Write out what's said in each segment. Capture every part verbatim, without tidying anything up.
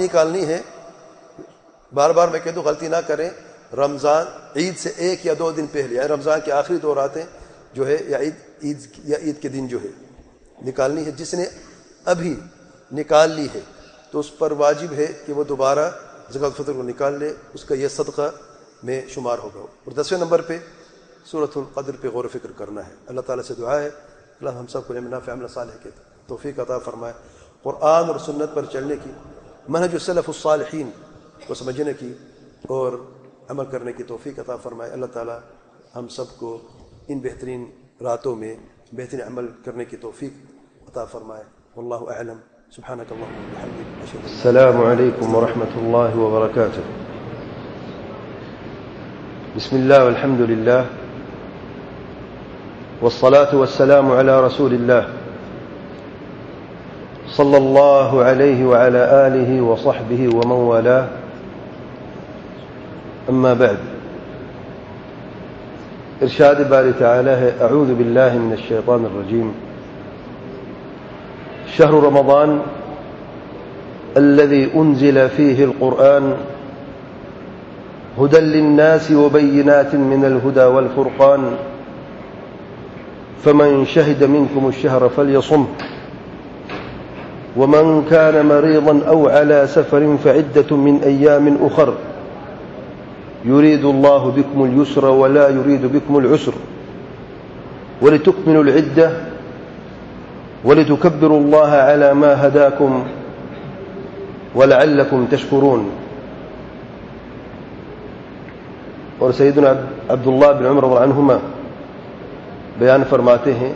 نکالنی ہے، بار بار میں کہہ دوں غلطی نہ کریں، رمضان عید سے ایک یا دو دن پہلے، یعنی رمضان کے آخری دو راتیں جو ہے یا عید عید یا عید کے دن جو ہے نکالنی ہے۔ جس نے ابھی نکال لی ہے تو اس پر واجب ہے کہ وہ دوبارہ زکوٰۃ الفطر کو نکال لے، اس کا یہ صدقہ میں شمار ہوگا۔ اور دسویں نمبر پہ سورۃ القدر پہ غور و فکر کرنا ہے۔ اللہ تعالیٰ سے دعا ہے اللہ ہم سب کو علم نافع عمل صالح کی توفیق عطا فرمائے، قرآن اور سنت پر چلنے کی، منہج السلف الصالحین کو سمجھنے کی اور عمل کرنے کی توفیق عطا فرمائے۔ اللہ تعالیٰ ہم سب کو ان بہترین راتوں میں بہترین عمل کرنے کی توفیق عطا فرمائے۔ واللہ اعلم، سبحانک اللہم وبحمدک، اشہد ان لا الہ الا انت۔ السلام علیکم ورحمۃ اللہ وبرکاتہ۔ بسم اللہ والحمد للہ والصلاة والسلام على رسول اللہ صلی اللہ علیہ وعلى آلہ وصحبہ ومن والاه، اما بعد۔ ارشاد باری تعالی ہے، اعوذ باللہ من الشیطان الرجیم، شہر رمضان الذي انزل فيه القرآن هدى للناس وبينات من الهدى والفرقان فمن شهد منكم الشهر فليصمه ومن كان مريضا أو على سفر فعدة من أيام أخر يريد الله بكم اليسر ولا يريد بكم العسر ولتكملوا العدة ولتكبروا الله على ما هداكم ولعلكم تشكرون۔ اور سیدنا عبداللہ بن عمر رضی اللہ عنہما بیان فرماتے ہیں،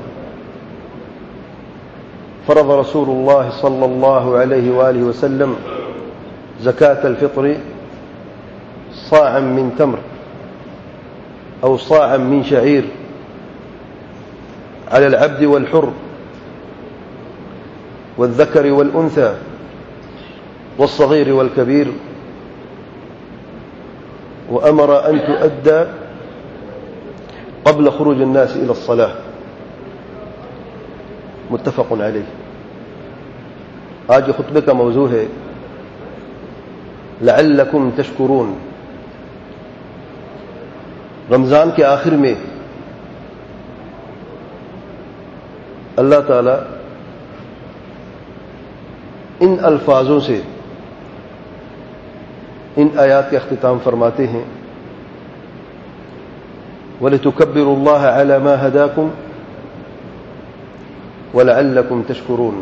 فرض رسول اللہ صلی اللہ علیہ وآلہ وسلم زکاة الفطر صاعا من تمر أو صاعا من شعير على العبد والحر والذكر والأنثى والصغير والكبير، وأمر أن تؤدى قبل خروج الناس إلى الصلاة، متفق علیہ۔ آج خطبے کا موضوع ہے لعلکم تشکرون۔ رمضان کے آخر میں اللہ تعالی ان الفاظوں سے ان آیات کا اختتام فرماتے ہیں، وَلِتُكَبِّرُوا اللَّهَ عَلَى مَا هَدَاكُمْ وَلَعَلَّكُمْ تَشْكُرُونَ۔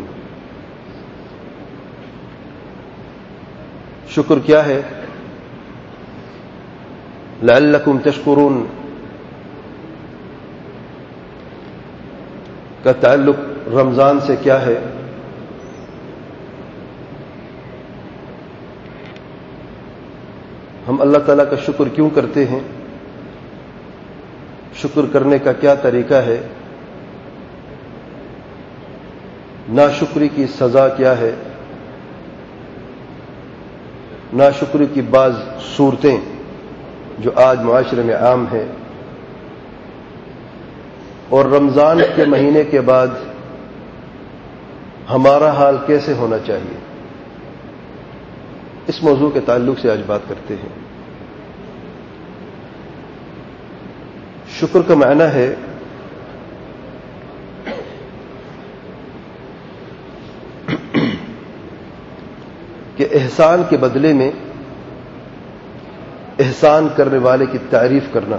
شکر کیا ہے؟ لعلکم تشکرون کا تعلق رمضان سے کیا ہے؟ ہم اللہ تعالیٰ کا شکر کیوں کرتے ہیں؟ شکر کرنے کا کیا طریقہ ہے؟ ناشکری کی سزا کیا ہے؟ ناشکری کی بعض صورتیں جو آج معاشرے میں عام ہیں، اور رمضان کے مہینے کے بعد ہمارا حال کیسے ہونا چاہیے، اس موضوع کے تعلق سے آج بات کرتے ہیں۔ شکر کا معنی ہے کہ احسان کے بدلے میں احسان کرنے والے کی تعریف کرنا۔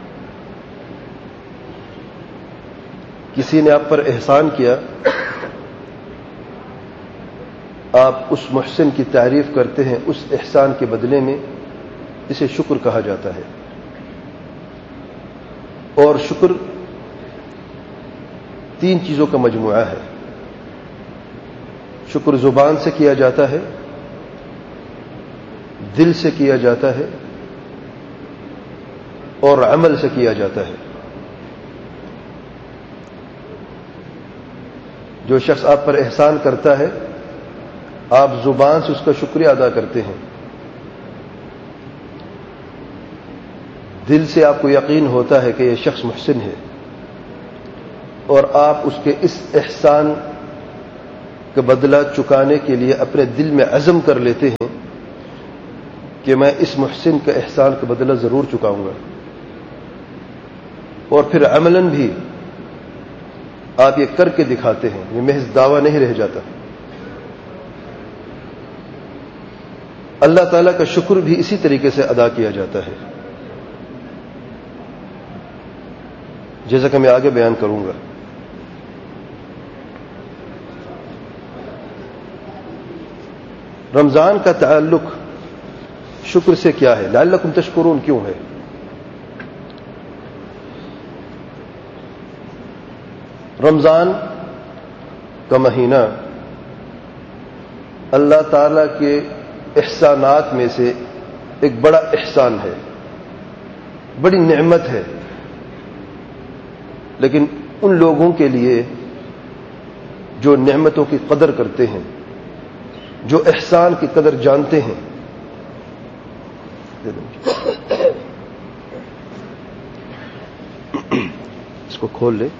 کسی نے آپ پر احسان کیا، آپ اس محسن کی تعریف کرتے ہیں، اس احسان کے بدلے میں، اسے شکر کہا جاتا ہے۔ اور شکر تین چیزوں کا مجموعہ ہے۔ شکر زبان سے کیا جاتا ہے، دل سے کیا جاتا ہے، اور عمل سے کیا جاتا ہے۔ جو شخص آپ پر احسان کرتا ہے، آپ زبان سے اس کا شکریہ ادا کرتے ہیں، دل سے آپ کو یقین ہوتا ہے کہ یہ شخص محسن ہے، اور آپ اس کے اس احسان کا بدلہ چکانے کے لیے اپنے دل میں عزم کر لیتے ہیں کہ میں اس محسن کا احسان کا بدلہ ضرور چکاؤں گا، اور پھر عملاً بھی آپ یہ کر کے دکھاتے ہیں، یہ محض دعویٰ نہیں رہ جاتا۔ اللہ تعالیٰ کا شکر بھی اسی طریقے سے ادا کیا جاتا ہے، جیسا کہ میں آگے بیان کروں گا۔ رمضان کا تعلق شکر سے کیا ہے؟ لعلکم تشکرون کیوں ہے؟ رمضان کا مہینہ اللہ تعالی کے احسانات میں سے ایک بڑا احسان ہے، بڑی نعمت ہے، لیکن ان لوگوں کے لیے جو نعمتوں کی قدر کرتے ہیں، جو احسان کی قدر جانتے ہیں۔ اس کو کھول لے،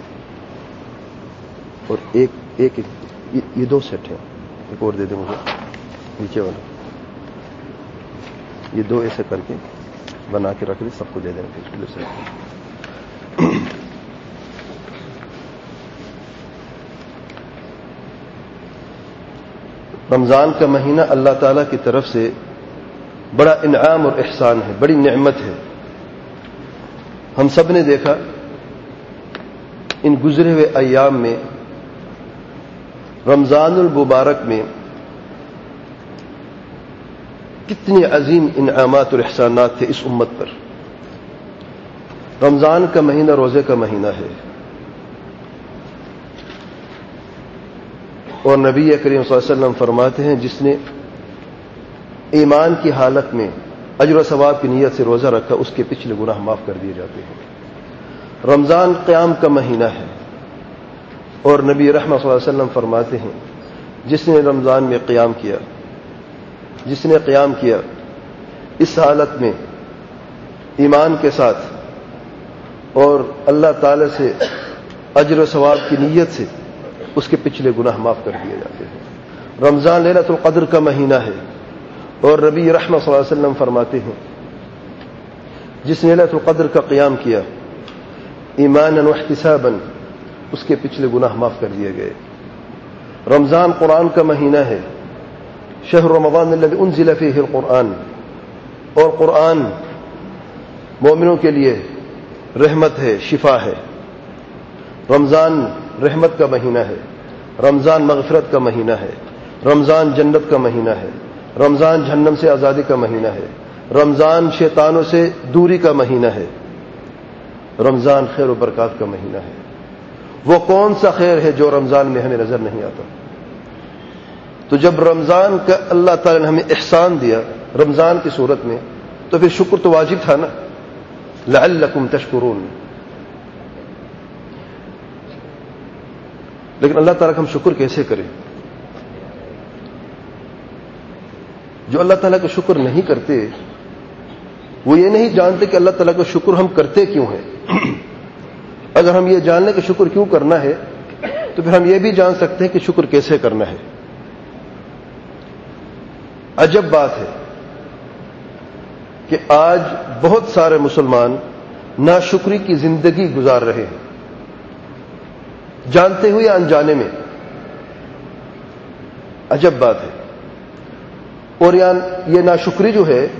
اور ایک ایک یہ دو سیٹ ہیں، ایک اور دے دیں مجھے نیچے والا، یہ دو ایسے کر کے بنا کے رکھ دیں، سب کو دے دیں پھر۔ رمضان کا مہینہ اللہ تعالیٰ کی طرف سے بڑا انعام اور احسان ہے، بڑی نعمت ہے۔ ہم سب نے دیکھا ان گزرے ہوئے ایام میں، رمضان المبارک میں کتنی عظیم انعامات اور احسانات تھے اس امت پر۔ رمضان کا مہینہ روزے کا مہینہ ہے، اور نبی کریم صلی اللہ علیہ وسلم فرماتے ہیں جس نے ایمان کی حالت میں اجر و ثواب کی نیت سے روزہ رکھا، اس کے پچھلے گناہ معاف کر دیے جاتے ہیں۔ رمضان قیام کا مہینہ ہے، اور نبی رحمت صلی اللہ علیہ وسلم فرماتے ہیں جس نے رمضان میں قیام کیا جس نے قیام کیا اس حالت میں ایمان کے ساتھ اور اللہ تعالی سے اجر و ثواب کی نیت سے، اس کے پچھلے گناہ معاف کر دیے جاتے ہیں۔ رمضان لیلۃ القدر کا مہینہ ہے، اور نبی رحمت صلی اللہ علیہ وسلم فرماتے ہیں جس نے لیلۃ القدر کا قیام کیا ایمانا واحتسابا، اس کے پچھلے گناہ معاف کر دیے گئے۔ رمضان قرآن کا مہینہ ہے، شہر رمضان الذی انزل فیہ القرآن، اور قرآن مومنوں کے لیے رحمت ہے، شفا ہے۔ رمضان رحمت کا مہینہ ہے، رمضان مغفرت کا مہینہ ہے، رمضان جنت کا مہینہ ہے، رمضان جہنم سے آزادی کا مہینہ ہے، رمضان شیطانوں سے دوری کا مہینہ ہے، رمضان خیر و برکات کا مہینہ ہے۔ وہ کون سا خیر ہے جو رمضان میں ہمیں نظر نہیں آتا؟ تو جب رمضان کا اللہ تعالی نے ہمیں احسان دیا رمضان کی صورت میں، تو پھر شکر تو واجب تھا نا، لعلکم تشکرون۔ لیکن اللہ تعالیٰ کا ہم شکر کیسے کریں؟ جو اللہ تعالیٰ کا شکر نہیں کرتے وہ یہ نہیں جانتے کہ اللہ تعالیٰ کا شکر ہم کرتے کیوں ہیں۔ اگر ہم یہ جان لیں کہ شکر کیوں کرنا ہے، تو پھر ہم یہ بھی جان سکتے ہیں کہ شکر کیسے کرنا ہے۔ عجب بات ہے کہ آج بہت سارے مسلمان ناشکری کی زندگی گزار رہے ہیں، جانتے ہوئے یا انجانے میں۔ عجب بات ہے۔ اور یہ ناشکری جو ہے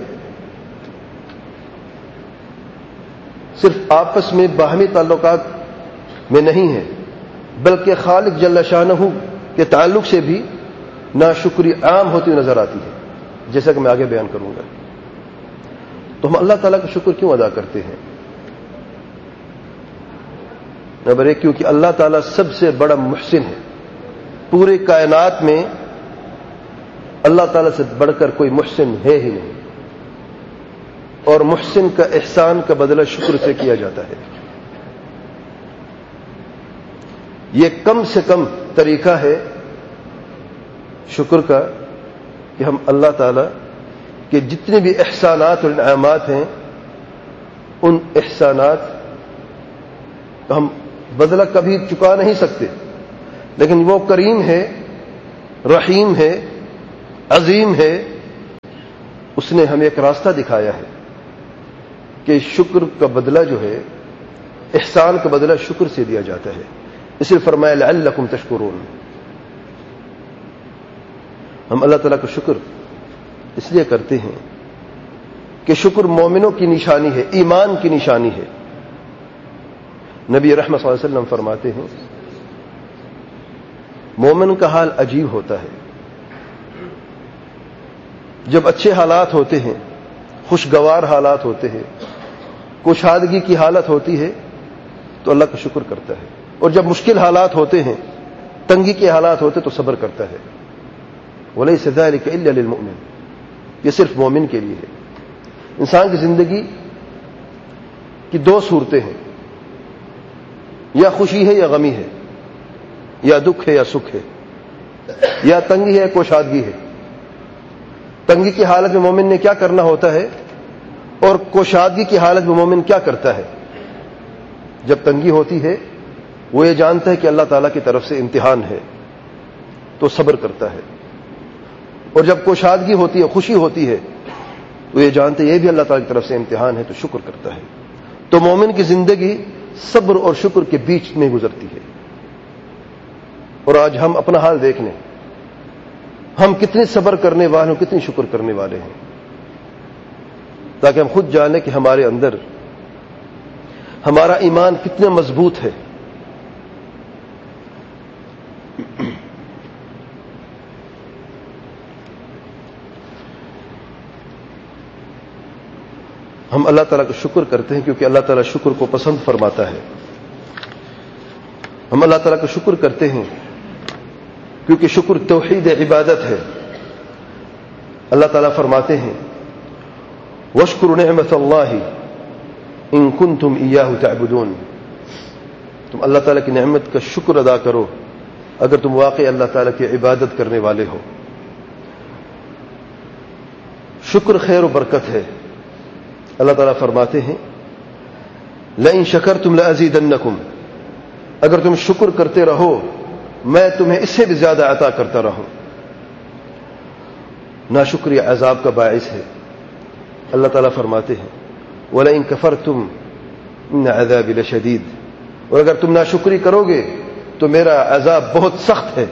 صرف آپس میں باہمی تعلقات میں نہیں ہے، بلکہ خالق جل شانہ کے تعلق سے بھی ناشکری عام ہوتی نظر آتی ہے، جیسا کہ میں آگے بیان کروں گا۔ تو ہم اللہ تعالیٰ کا شکر کیوں ادا کرتے ہیں؟ نمبر ایک، کیونکہ اللہ تعالیٰ سب سے بڑا محسن ہے۔ پورے کائنات میں اللہ تعالیٰ سے بڑھ کر کوئی محسن ہے ہی نہیں، اور محسن کا احسان کا بدلہ شکر سے کیا جاتا ہے۔ یہ کم سے کم طریقہ ہے شکر کا کہ ہم اللہ تعالیٰ کے جتنے بھی احسانات اور انعامات ہیں، ان احسانات کا ہم بدلہ کبھی چکا نہیں سکتے، لیکن وہ کریم ہے رحیم ہے، عظیم ہے، اس نے ہمیں ایک راستہ دکھایا ہے کہ شکر کا بدلہ جو ہے، احسان کا بدلہ شکر سے دیا جاتا ہے. اس لیے فرمایا لعلکم تشکرون. ہم اللہ تعالیٰ کا شکر اس لیے کرتے ہیں کہ شکر مومنوں کی نشانی ہے، ایمان کی نشانی ہے. نبی رحمت صلی اللہ علیہ وسلم فرماتے ہیں مومن کا حال عجیب ہوتا ہے. جب اچھے حالات ہوتے ہیں، خوشگوار حالات ہوتے ہیں، کشادگی کی حالت ہوتی ہے تو اللہ کا شکر کرتا ہے، اور جب مشکل حالات ہوتے ہیں، تنگی کے حالات ہوتے تو صبر کرتا ہے. وَلَيْسَ ذَلِكَ إِلَّا لِلْمُؤْمِنِ. یہ صرف مومن کے لیے ہے. انسان کی زندگی کی دو صورتیں ہیں، یا خوشی ہے یا غمی ہے، یا دکھ ہے یا سکھ ہے، یا تنگی ہے یا کوشادگی ہے. تنگی کی حالت میں مومن نے کیا کرنا ہوتا ہے، اور کوشادگی کی حالت میں مومن کیا کرتا ہے؟ جب تنگی ہوتی ہے وہ یہ جانتا ہے کہ اللہ تعالیٰ کی طرف سے امتحان ہے تو صبر کرتا ہے، اور جب کوشادگی ہوتی ہے، خوشی ہوتی ہے، تو یہ جانتے یہ بھی اللہ تعالیٰ کی طرف سے امتحان ہے تو شکر کرتا ہے. تو مومن کی زندگی صبر اور شکر کے بیچ میں گزرتی ہے. اور آج ہم اپنا حال دیکھ لیں، ہم کتنے صبر کرنے والے ہیں، کتنی شکر کرنے والے ہیں، تاکہ ہم خود جانیں کہ ہمارے اندر ہمارا ایمان کتنا مضبوط ہے. ہم اللہ تعالیٰ کا شکر کرتے ہیں کیونکہ اللہ تعالیٰ شکر کو پسند فرماتا ہے. ہم اللہ تعالیٰ کا شکر کرتے ہیں کیونکہ شکر توحید عبادت ہے. اللہ تعالیٰ فرماتے ہیں وَاشْكُرُوا نِعْمَةَ اللَّهِ إِن كُنتُمْ إِيَّاهُ تَعْبُدُونَ. تم اللہ تعالیٰ کی نعمت کا شکر ادا کرو اگر تم واقعی اللہ تعالیٰ کی عبادت کرنے والے ہو. شکر خیر و برکت ہے. اللہ تعالیٰ فرماتے ہیں لَإِن شَكَرْتُمْ لَأَزِيدَنَّكُمْ. اگر تم شکر کرتے رہو میں تمہیں اس سے بھی زیادہ عطا کرتا رہوں. ناشکری عذاب کا باعث ہے. اللہ تعالیٰ فرماتے ہیں وَلَئِن كَفَرْتُمْ إِنَّ عَذَابِي لَشَدِيدٌ. اور اگر تم ناشکری کرو گے تو میرا عذاب بہت سخت ہے.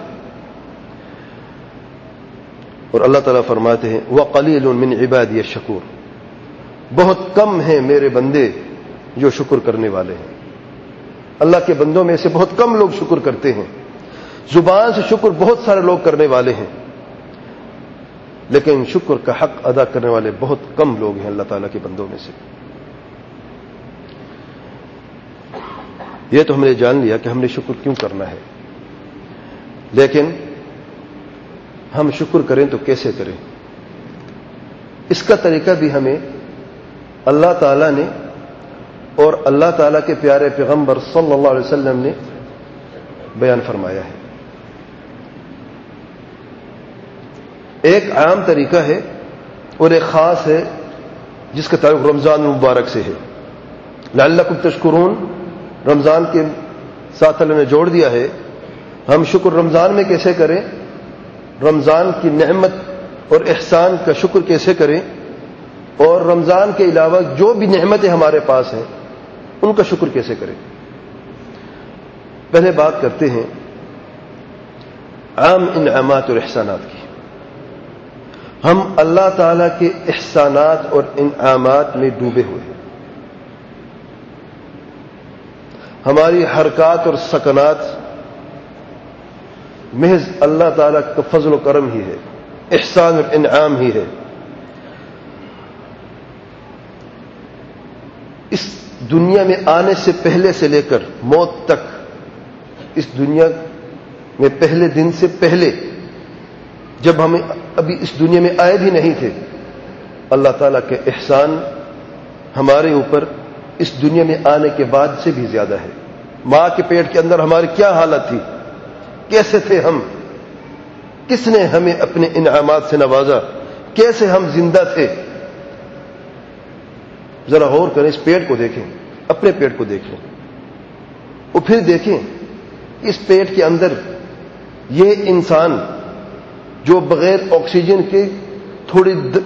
اور اللہ تعالیٰ فرماتے ہیں وَقَلِيلٌ مِّنْ عِبَادِيَ الشَّكُورُ. بہت کم ہیں میرے بندے جو شکر کرنے والے ہیں. اللہ کے بندوں میں سے بہت کم لوگ شکر کرتے ہیں. زبان سے شکر بہت سارے لوگ کرنے والے ہیں، لیکن شکر کا حق ادا کرنے والے بہت کم لوگ ہیں اللہ تعالیٰ کے بندوں میں سے. یہ تو ہم نے جان لیا کہ ہم نے شکر کیوں کرنا ہے، لیکن ہم شکر کریں تو کیسے کریں، اس کا طریقہ بھی ہمیں اللہ تعالیٰ نے اور اللہ تعالیٰ کے پیارے پیغمبر صلی اللہ علیہ وسلم نے بیان فرمایا ہے. ایک عام طریقہ ہے اور ایک خاص ہے جس کا تعلق رمضان المبارک سے ہے. لعلکم تشکرون رمضان کے ساتھ اللہ نے جوڑ دیا ہے. ہم شکر رمضان میں کیسے کریں، رمضان کی نعمت اور احسان کا شکر کیسے کریں، اور رمضان کے علاوہ جو بھی نعمتیں ہمارے پاس ہیں ان کا شکر کیسے کریں. پہلے بات کرتے ہیں عام انعامات اور احسانات کی. ہم اللہ تعالیٰ کے احسانات اور انعامات میں ڈوبے ہوئے ہیں. ہماری حرکات اور سکنات محض اللہ تعالیٰ کا فضل و کرم ہی ہے، احسان اور انعام ہی ہے. اس دنیا میں آنے سے پہلے سے لے کر موت تک، اس دنیا میں پہلے دن سے پہلے جب ہم ابھی اس دنیا میں آئے بھی نہیں تھے، اللہ تعالیٰ کے احسان ہمارے اوپر اس دنیا میں آنے کے بعد سے بھی زیادہ ہے. ماں کے پیٹ کے اندر ہماری کیا حالت تھی، کیسے تھے ہم، کس نے ہمیں اپنے انعامات سے نوازا، کیسے ہم زندہ تھے. ذرا غور کریں، اس پیٹ کو دیکھیں، اپنے پیٹ کو دیکھیں، اور پھر دیکھیں اس پیٹ کے اندر یہ انسان جو بغیر آکسیجن کے تھوڑی